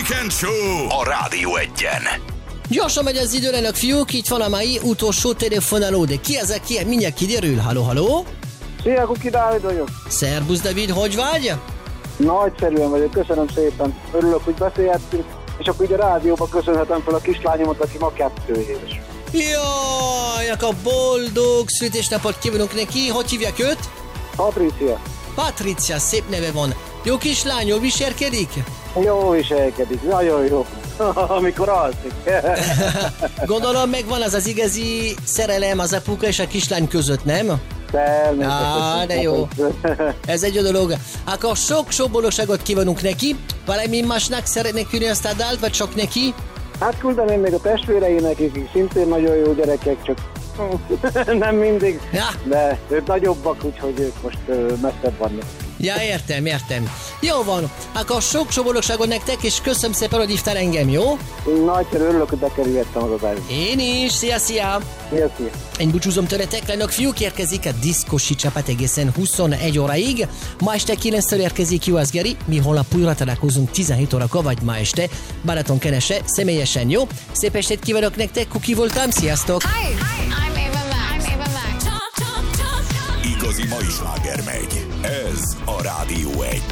Weekend Show a Rádió Egyen. Gyorsan megy az időlenek, fiúk, itt van a mai utolsó telefonáló, de ki ezek, ki? Mindjárt kiderül. Halló? Szia, Kuki Dávid vagyok. Szerbusz, David, hogy vagy? Nagyszerűen vagyok, köszönöm szépen. Örülök, hogy beszélhettünk, és akkor így a rádióban köszönhetem fel a kislányomat, aki ma 2 éves. Jaj, a boldog születésnapot kívánunk neki. Hogy hívják őt? Patricia. Patricia, szép neve van. Jó kislány, jól viselkedik? Jó viselkedik, nagyon jó. Amikor alszik. Gondolom megvan az az igazi szerelem az apuka és a kislány között, nem? Természetesen. De jó. Ez egy jó dolog. Akkor sok boldogságot kívánunk neki. Valami másnak szeretnék küldeni azt a dalt, vagy csak neki? Hát küldeném még a testvéreinek, akik szintén nagyon jó gyerekek, csak nem mindig, Ja. de ők nagyobbak, úgyhogy ők most messzebb vannak. Ja, értem. Jó van. Akkor sok boldogságot nektek, és köszönöm szépen, hogy hívtál engem, jó? Nagyszerű, örülök, hogy bekerülhettem az adásba. Én is. Szia! Szia. Én búcsúzom tőletek, lányok, fiúk, érkezik a diszkosi csapat egészen 21 óráig. Ma este 9-től érkezik Juhász Geri, mi holnap újra találkozunk 17 órakor, vagy ma este Balatonkenese, személyesen, jó? Szép estét kívánok nektek, Kuki voltam, sziasztok! Hi, I'm Ava Max. Igazi mai sláger megy. Ez a Rádió Egy.